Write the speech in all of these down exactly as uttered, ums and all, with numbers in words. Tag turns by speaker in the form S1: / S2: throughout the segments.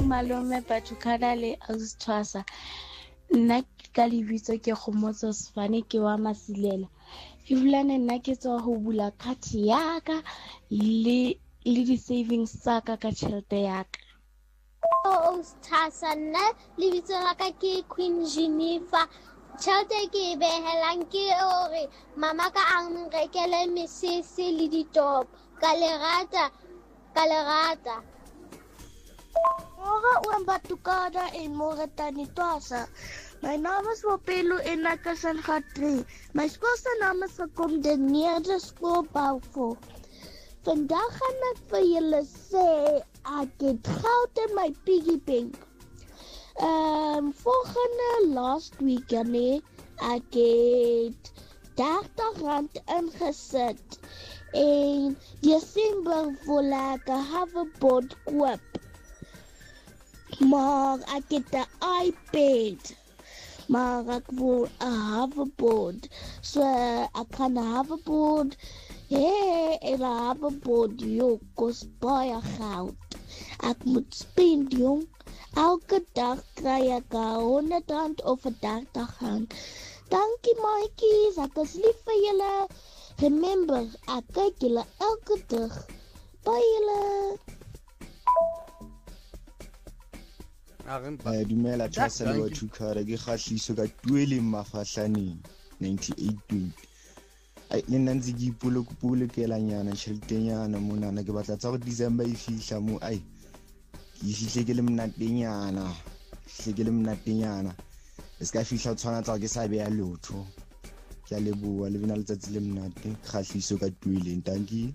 S1: malome Patukana le Austrasa. Nna ka lebitso ke Khomotso Sfane ke wa Masilela. Ebilane nna ke tswa ho bula card ya ka le le di savings tsa ka ka tjhelete ya ka.
S2: Austrasa nna lebitso la ka ke Queen Geneva. Tjhelete ke e behelang ke hore mama ka a nrekele mesese le ditop ka lerata ka lerata.
S3: Ora oom Patukana en Moretani Twasa. My naam is Wapelu en ek is in graad drie. My skool se naam is Gekombineerde Skool Balfour. Vandag gaan ek vir julle sê ek het geld in my piggy bank. Um, volgende last week nee, ek het dertig rand ingesit en Desember wil ek 'n hoverboard koop. Maar ek het 'n iPad. Maar ek wil 'n hoverboard. So ek kan 'n hoverboard hê en 'n hoverboard jo kos baie geld. Ek moet spend jong. Elke dag kry ek honderd rand of dertig rand. Dankie maatjies, ek is lief vir julle. Remember, ek kyk julle elke dag. Bye julle.
S4: Ba dumela Twasa le Wathukara ke kgahliso ka tuele mafahlaneng ninety-eight twenty. Ai nna ntse ke ipolokelanyana tjheltenyana monana ke batla tsa go December e fihla mo ai ke fihle ke le mnatenyana hle ke le mnatenyana e ska fihla tshwana tsa ke sa beya lotho ke a leboa le bina letsatsi le mnate kgahliso ka tuele dankie.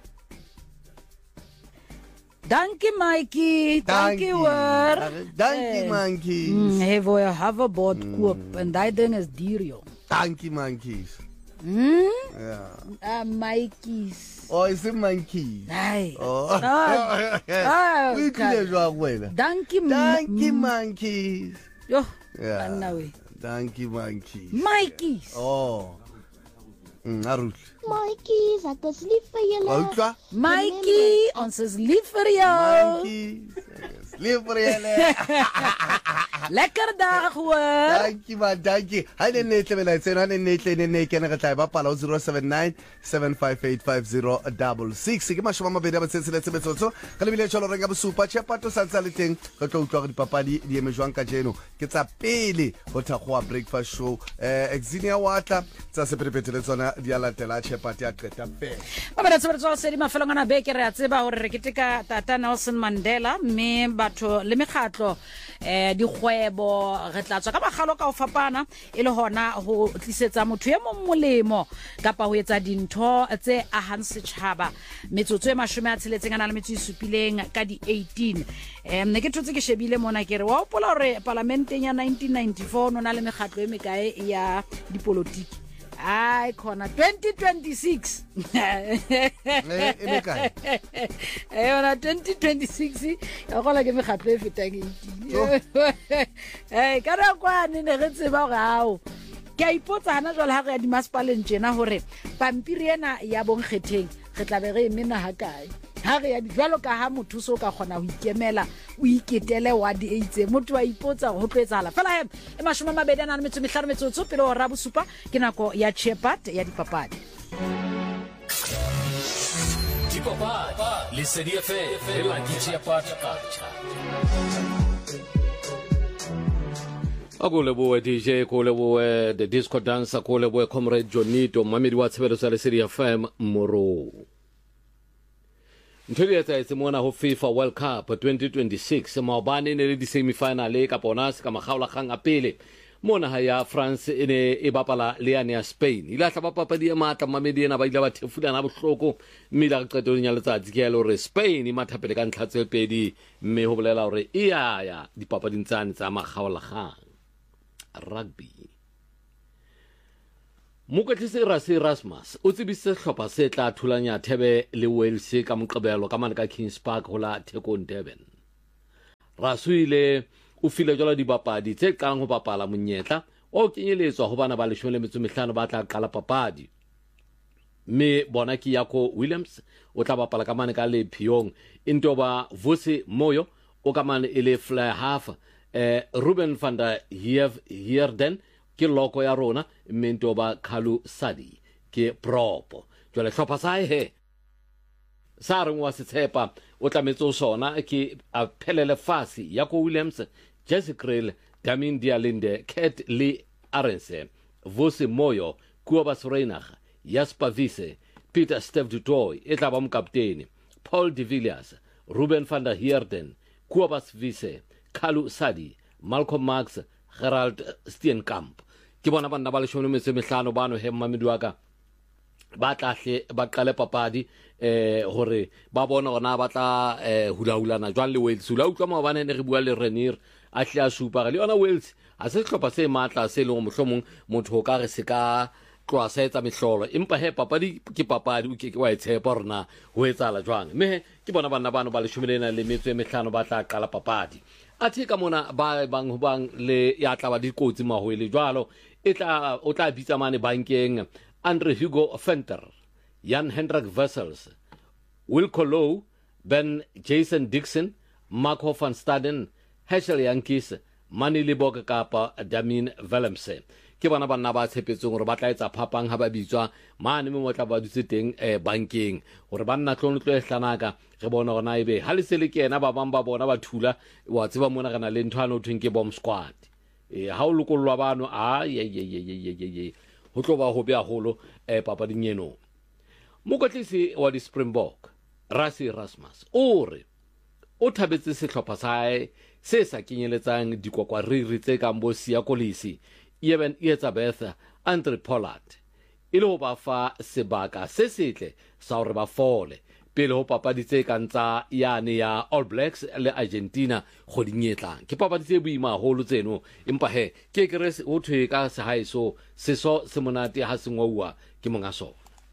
S5: Dankie Mikey, dankie hoor.
S6: Dankie monkeys.
S5: Mm, hy wou 'n hoverboard mm. koop en daai ding is duur joh.
S6: Dankie monkeys.
S5: Mm?
S6: Ja.
S5: Ah Mikey's.
S6: Oh, is it monkeys?
S5: Nee.
S6: Oh.
S5: Ah.
S6: We could have well.
S5: Dankie
S6: Dankie monkeys.
S5: Yo.
S6: Ja.
S5: Nou.
S6: Dankie monkeys.
S5: Mikey's.
S6: Oh. Mm, Arul.
S3: Maatjies, ek is lief vir julle.
S6: Oudja?
S5: Mikey, ons is lief vir jou.
S6: Maatjies, lief vir julle.
S5: Lekker dag hoor.
S6: Dankie man, dankie. Hy net net wil hy sê nou net net net net ken ek tyd bapala zero seven nine seven five eight five zero six six. Ke mashoma mabedi ba tsetse letse betso. Ka lebile tsholo renga bo super chapato sa tsa le teng. Ka tlo utlwa di papadi di eme jwang ka jeno. Ke tsa pele go thagwa breakfast show. Eh Exinia Watla tsa sepetepetele tsona di a latela chapati ya qeta pele.
S5: Ba ba tsebe tswa se di mafelong ana beke re a tseba hore re keteka Tata Nelson Mandela mme batho le mekgatlo eh di kgwebo re tla tswa ka magalo ka o fapana e le hona ho tlisetsa motho ye mong molemo kapa ho etsa dintho tse ahang setjhaba metsotso e mashome a tsheletseng ana le metso e supileng ka di eighteen em ne ke thotse ke shebile mona ke re wa opola hore parlamenteng ya nineteen ninety-four no na le mekgatlo e mekae ya dipolitiki ai khona twenty twenty-six
S6: eh e kae
S5: eh ona twenty twenty-six ya gola ke mekgatlo e fetang eighteen eh ka ra kwane ne re tseba go hao ke a ipotsa hana jwale ha re ya di masipaleng tjena hore pampiri ena ya bonkgetheng re tla be re emena ha kae ha re ya dijwalo ka ha motho so ka khona ho ikemela o iketele wa di eitse motho wa ipotsa go tloetsala fela he e mashome mabedi ana metso mehlano metso pele o ra bosupa ke nako ya chepat ya dipapadi
S7: dipapadi le C D F le la chepat Akuleboe D J kuleboe the disco dancer kuleboe comrade Jonito mamedi wa tshebelo sa le C D F M Moro Ntho ya tsa mona ho FIFA World Cup twenty twenty-six maobane ne le di semi-final ka bonus ka magaola gang a pele mona ha ya France ene e bapala le ya Spain ila tla bapapadi ya matla mamedi ena ba ile ba thefulana bohloko mme la qetong ya letsatsi ke ya le re Spain ma thapele ka ntlha tse pedi mme ho bolela hore e ya ya dipapading tsane tsa magaola gang rugby Mokotlise Rasi Erasmus o tsebise hlopha se tla thulanya Thebe le Wales ka moqebelo ka mane ka Kings Park ho la Tekong Durban. Rasuile o file jwalo dibapadi tse qalang ho bapala monyetla o kenyeletswa ho bana ba leshome le metso mehlano ba tla qala papadi. Me bona ki Yako Williams o tla bapala ka mane ka Le Phiong Intoba Vusi Moyo o ka mane e le fly half eh Ruben van der Heerden ke loko ya rona mento ba Kalu Sadi ke propo jole hlopha sa he sa re wa se tshepa o tlametso sona ke a phelele fasi ya ko Williams Jesse Krill Damin Dialinde Cat Lee Arense Vose Moyo Kuba Sreinach Jasper Vise Peter Steve Dutoy e tla ba mokaptene Paul de Villiers Ruben van der Heerden Kuba Vise Kalu Sadi Malcolm Marx Gerald Steenkamp ke bona bana ba le shono metse mehlano bano he mamiduaka ba tlahle ba qale papadi eh hore ba bona gona ba tla eh hulahulana jwang le Wales hula utlwa mabane ne re bua le Renier a hle a supa le yona Wales a se hlopha se matla se le mohlomong motho ka re se ka tloa sa etsa mehlolo empa he papadi ke papadi o ke ke wa etshepa rona ho etsala jwang me ke bona bana bano ba le shumelena le metso e mehlano ba tla qala papadi athe ka mona ba bang ho bang le ya tla ba dikotsi mahwele jwalo e tla o tla bitsa mane bankeng Andre Hugo Venter Jan Hendrik Wessels Wilco Low Ben Jason Dixon Marco van Staden Herschel Yankees Manili Boga Kapa Damin Willemse ke bona bana ba tshepetseng gore ba tla etsa phapang ha ba bitswa mane mo motla ba dutse teng e bankeng gore ba nna tlhono tlo e hlanaka re bona gona ebe ha le sele ke ena ba bang ba bona ba thula wa tseba mona kana le nthano thweng ke bomb squad e ha o lokollwa bano a ye ye ye ye ye ye ho tlo ba ho bya holo e papading eno mokotlisi wa di Springbok Rassie Erasmus o re o thabetse sehlopha sae se sa kenyeletsang dikwakwari tse kang bo Sia Kolisi Eben Etzebeth Andre Pollard ile ho ba fa sebaka se setle sa hore ba fole pele ho papadi tse kang tsa yane ya All Blacks le Argentina go dinyetlang ke papadi tse boima holo tseno empa he ke ke re ho thwe ka se haiso se so se monate ha se ngwa ke monga so.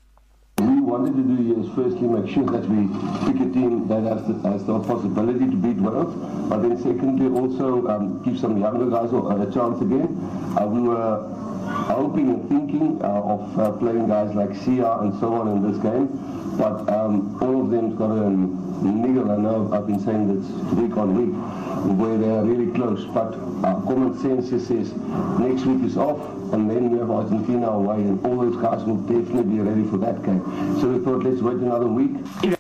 S8: We wanted to do is firstly make sure that we pick a team that has the, has the possibility to beat Wales, but then secondly also um, give some younger guys a chance again. Uh, we were hoping and thinking uh, of uh, playing guys like Sia and so on in this game, but um, all of them's got a niggle. I know I've been saying this week on week, where they are really close, but our common sense says next week is off, and then we have Argentina away, and all those guys will definitely be ready for that game. So we thought, let's wait another week.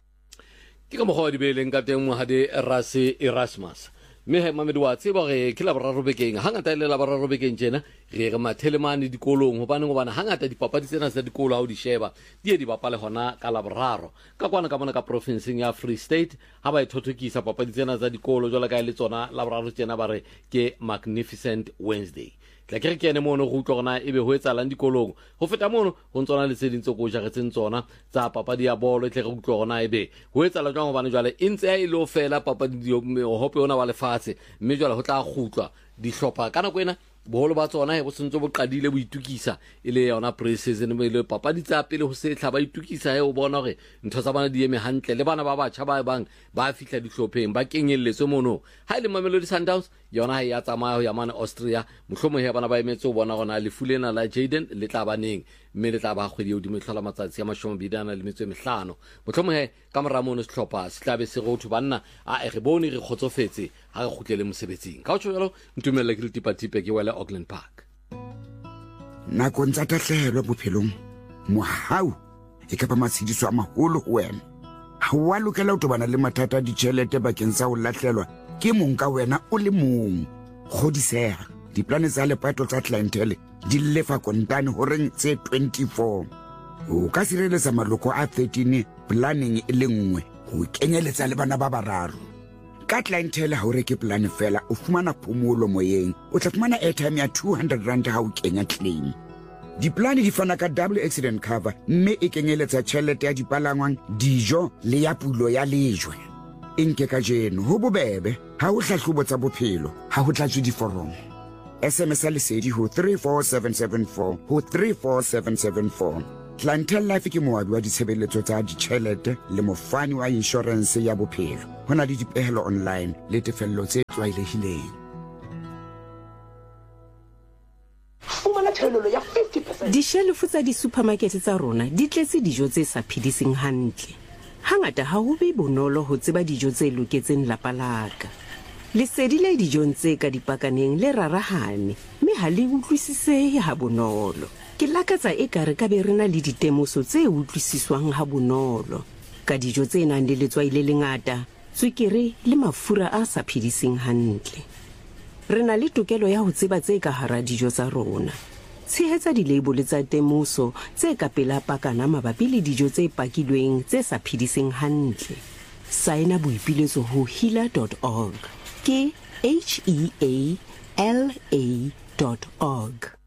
S7: Ke ka mogodi beleng ka teng mo hade Rassie Erasmus me he mamedu wa tseba re ke la boraro bekeng hangata ile la boraro bekeng jena re re mathelemane dikolong ho bana go bana hangata dipapadi tsena tsa dikolo ha o di sheba di di bapale hona ka la boraro ka kwana ka bona ka provinceng ya Free State ha ba ithothokisa papadi tsena tsa dikolo jwala ka ile tsona la boraro tsena ba re ke Magnificent Wednesday tla ke re ke ene mono go utlwa ebe ho etsalang dikolong ho feta mono ho ntsona le tsedintse go jaretseng tsona tsa papadi ya bolo tle go utlwa gona ebe ho etsala jwang go bana jwale intse ya ile o fela papadi di hope ona ba lefatshe mme jwale ho tla gutla di hlopha kana kwena boholo ba tsona he bo sentse bo qadile bo itukisa ile yona pre-season mo ile papadi tsa pele ho setla ba itukisa he o bona gore ntho tsa bana di eme hantle le bana ba batjha ba bang ba fihla dihlopheng ba kenyelletse mono ha ile Mamelodi Sundowns yona ha ya tsamaya ho ya mana Austria mohlomo he bana ba emetse o bona gona le fulena la Jaden le tla baneng mme le tla ba kgwedi o dimehlola matsatsi ya mashome bidana le metso e mehlano mohlomo he ka mora mono sehlopha se tlabe se go thubanna a re bone re khotsofetse ha re khutlele mosebetsing ka o tsholo ntumelle ke le tipatipe ke wela Auckland Park.
S9: Nakong tsa tahlehelo bophelong mohau e ka ba matshidiso a maholo ho wena ha wa lokela ho tobana le mathata a ditjhelete bakeng sa ho lahlelwa ke mong ka wena o le mong kgodiseha diplane tsa lepato tsa clientele di lefa kontane horeng tse twenty-four o ka sireletsa maloko a thirteen planning e le nngwe ho kenyeletsa le bana ba bararo ka clientele ha o reke plan fela o fumana phomolo moyeng o tla fumana airtime ya two hundred rand ha o kenya claim diplane di fana ka double accident cover mme e kenyeletsa tjhelete ya dipalangwang dijo le ya pulo ya lejwe enke ka jeno ho bobebe ha o hlahlobo tsa bophelo ha ho tlatswe diforomo S M S lesedi ho three four seven seven four ho three four seven seven four Clientele Life ke moabi wa ditshebeletso tsa ditjhelete le mofani wa insurance ya bophelo hona le dipehelo online le tefello tse tlwaelehileng
S10: Dishelfu tsa di-supermarket tsa rona di tletse dijo tse sa phediseng hantle hangata ha ho be bonolo ho tseba dijo tse loketseng lapa laka lesedi le dijong tse ka dipakaneng le rarahane mme ha le utlwisisehe ha bonolo. Ke lakatsa e ka re ka be re na le ditemoso tse utlwisiswang ha bonolo ka dijo tse nang le letswai le lengata, tswekere le mafura a sa phediseng hantle. Re na le tokelo ya ho tseba tse ka hara dijo tsa rona. Tshehetsa dileibole tsa temoso tse ka pela pakana mabapi le dijo tse pakilweng tse sa phediseng hantle. Saena boipiletso ho healer dot org ke H E A L A dot org.